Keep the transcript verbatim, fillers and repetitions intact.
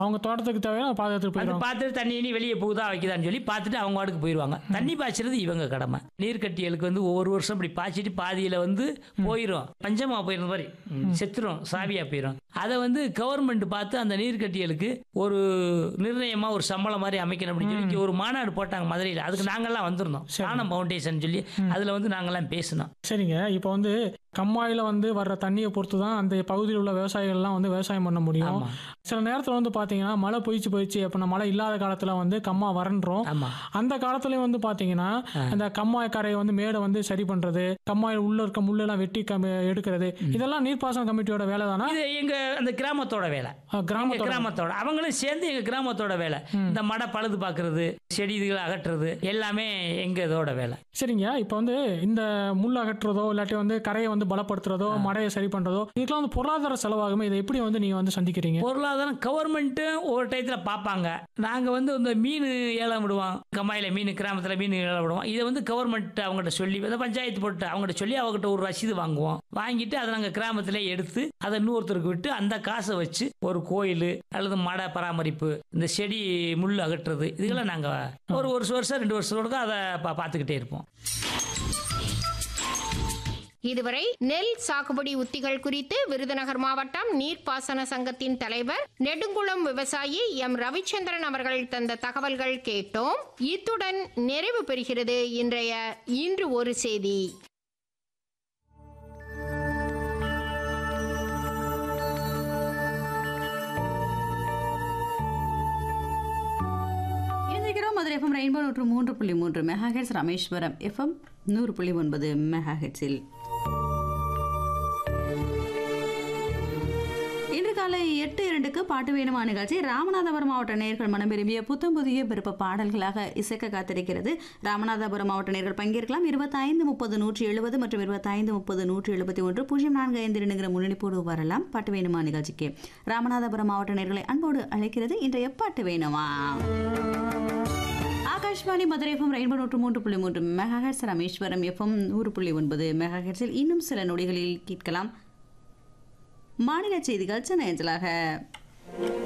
அவங்க தோட்டத்துக்கு தேவையான பாதுகாத்துட்டு அது போயிடுவாங்க. பார்த்துட்டு தண்ணி இனி வெளியே போகுதா வைக்குதான்னு சொல்லி பார்த்துட்டு அவங்க வாட்டுக்கு போயிடுவாங்க. தண்ணி பாய்ச்சறது இவங்க கடமை. நீர்க்கட்டிகளுக்கு வந்து ஒவ்வொரு வருஷம் இப்படி பாய்ச்சிட்டு பாதியில் வந்து போயிடும், பஞ்சமாக போயிருந்த மாதிரி செத்துரும், சாவியாக போயிடும். அதை வந்து கவர்மெண்ட் பார்த்து அந்த நீர்க்கட்டிகளுக்கு ஒரு நிர்ணயமாக ஒரு சம்பளம் மாதிரி அமைக்கணும் அப்படின்னு சொல்லி இங்க ஒரு மாநாடு போட்டாங்க மதுரையில். அதுக்கு நாங்கள்லாம் வந்திருந்தோம், சாணம் ஃபவுண்டேஷன் சொல்லி. அதில் வந்து நாங்கள்லாம் பேசினோம். சரிங்க. இப்போ வந்து கம்மாயில் வந்து வர்ற தண்ணியை பொறுத்து தான் அந்த பகுதியில் உள்ள விவசாயிகள்லாம் வந்து விவசாயம் பண்ண முடியும். ஆமா. சில நேரத்தில் வந்து பார்த்தீங்கன்னா மழை பொய்ச்சு போயிடுச்சு அப்படின்னா, மழை இல்லாத காலத்தில் வந்து கம்மா வறண்டுரும். ஆமா. அந்த காலத்துலேயும் வந்து பார்த்தீங்கன்னா அந்த கம்மாய் கரையை வந்து மேடை வந்து சரி பண்ணுறது, கம்மாயில் உள்ள இருக்க முள்ளெல்லாம் வெட்டி கம்மி எடுக்கிறது, இதெல்லாம் நீர்ப்பாசன கமிட்டியோட வேலை தானா? இது எங்க அந்த கிராமத்தோட வேலை. அஹ், கிராமத்தோட கிராமத்தோட அவங்களும் சேர்ந்து எங்க கிராமத்தோட வேலை. இந்த மடை பழுது பார்க்கறது, செடி இதுகளை அகற்றுறது எல்லாமே எங்க இதோட வேலை. சரிங்க. இப்போ வந்து இந்த முள் அகற்றுறதோ இல்லாட்டி வந்து கரையை வந்து பலப்படுத்துறதோ மடையை சரி பண்றதோ இதுக்கெல்லாம் வந்து பொருளாதார செலவாகுமே. இதை எப்படி வந்து நீங்க வந்து சந்திக்கிறீங்க? பொருளாதாரம் கவர்மெண்ட்டும் ஒரு டயத்தில் பார்ப்பாங்க. நாங்கள் வந்து இந்த மீன் ஏலம் விடுவோம், கம்மாயில் மீன், கிராமத்தில் மீன் ஏலம் விடுவோம். இதை வந்து கவர்மெண்ட் அவங்ககிட்ட சொல்லி, இந்த பஞ்சாயத்து போட்டு அவங்ககிட்ட சொல்லி அவங்ககிட்ட ஒரு ரசீது வாங்குவோம். வாங்கிட்டு அதை நாங்கள் கிராமத்தில் எடுத்து அதை இன்னொருத்தருக்கு விட்டு அந்த காசை வச்சு ஒரு கோயில் அல்லது மடை பராமரிப்பு, இந்த செடி முள் அகற்றுறது, இதுக்கெல்லாம் நாங்கள் ஒரு ஒரு வருஷம் ரெண்டு வருஷத்தோட அதை பா பார்த்துக்கிட்டே இருப்போம். இதுவரை நெல் சாகுபடி உத்திகள் குறித்து விருதுநகர் மாவட்டம் நீர்ப்பாசன சங்கத்தின் தலைவர் நெடுங்குளம் விவசாயி எம் ரவிச்சந்திரன் அவர்கள் தந்த தகவல்கள் கேட்டோம். இத்துடன் நிறைவு பெறுகிறது இன்றைய இன்று ஒரு செய்தி. மதுரை எஃப்எம் ரெயின்போ நூற்று மூன்று புள்ளி மூன்று மெகாஹெட்ஸ், ராமேஸ்வரம் எஃப்எம் நூறு புள்ளி ஒன்பது மெகாஹெட்ஸில் இன்று காலை எட்டு இரண்டுக்கு பாட்டு வேணுமா நிகழ்ச்சி ராமநாதபுரம் மாவட்ட நேயர்கள் மனம் விரும்பிய புத்தம் புதிய விருப்ப பாடல்களாக இசைக்க காத்திருக்கிறது. ராமநாதபுரம் மாவட்ட நேயர்கள் பங்கேற்கலாம். இருபத்தைந்து முப்பது நூற்றி எழுபது மற்றும் இருபத்தைந்து முப்பது நூற்றி எழுபத்தி ஒன்று பூஜ்ஜியம் நான்கு ஐந்து இரண்டுங்கிற முன்னணிப்போடு வரலாம் பாட்டு வேணுமா நிகழ்ச்சிக்கு. ராமநாதபுரம் மாவட்ட நேயர்களை அன்போடு அழைக்கிறது இன்றைய பாட்டு வேணுமா. ஆகாஷ்வாணி மதுரை எஃப்எம் ரெயின்போ நூற்று மூன்று புள்ளி மூன்று மெகாஹெட்ஸ், ராமேஸ்வரம் எஃப்எம் நூறு புள்ளி ஒன்பது மெகாஹெட்ஸில் இன்னும் சில நொடிகளில் கேட்கலாம் மாநில செய்திகள் சென்னை அஞ்சலாக.